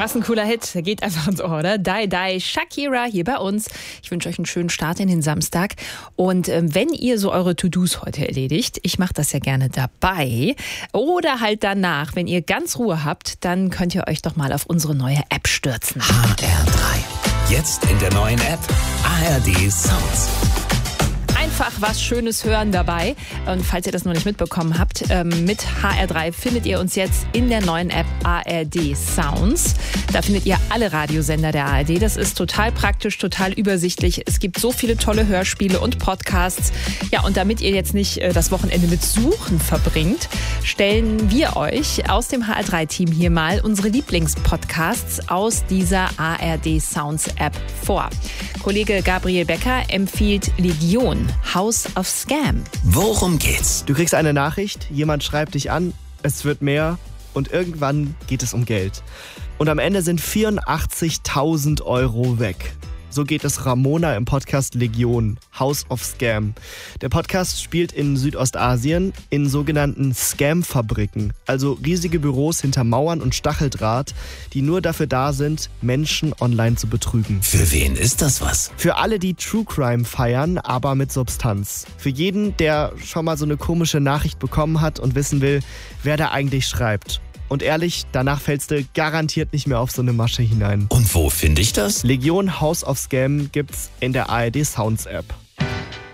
Was ein cooler Hit. Der geht einfach ins Ohr, oder? Die Die, Shakira hier bei uns. Ich wünsche euch einen schönen Start in den Samstag. Und wenn ihr so eure To-Dos heute erledigt, ich mache das ja gerne dabei oder halt danach, wenn ihr ganz Ruhe habt, dann könnt ihr euch doch mal auf unsere neue App stürzen. HR3. Jetzt in der neuen App ARD Sounds. Einfach was Schönes hören dabei. Und falls ihr das noch nicht mitbekommen habt, mit HR3 findet ihr uns jetzt in der neuen App ARD Sounds. Da findet ihr alle Radiosender der ARD. Das ist total praktisch, total übersichtlich. Es gibt so viele tolle Hörspiele und Podcasts. Ja, und damit ihr jetzt nicht das Wochenende mit Suchen verbringt, stellen wir euch aus dem HR3-Team hier mal unsere Lieblingspodcasts aus dieser ARD Sounds App vor. Kollege Gabriel Becker empfiehlt Legion, House of Scam. Worum geht's? Du kriegst eine Nachricht, jemand schreibt dich an, es wird mehr und irgendwann geht es um Geld. Und am Ende sind 84.000 Euro weg. So geht es Ramona im Podcast Legion, House of Scam. Der Podcast spielt in Südostasien in sogenannten Scam-Fabriken, also riesige Büros hinter Mauern und Stacheldraht, die nur dafür da sind, Menschen online zu betrügen. Für wen ist das was? Für alle, die True Crime feiern, aber mit Substanz. Für jeden, der schon mal so eine komische Nachricht bekommen hat und wissen will, wer da eigentlich schreibt. Und ehrlich, danach fällst du garantiert nicht mehr auf so eine Masche hinein. Und wo finde ich das? Legion House of Scam gibt's in der ARD Sounds App.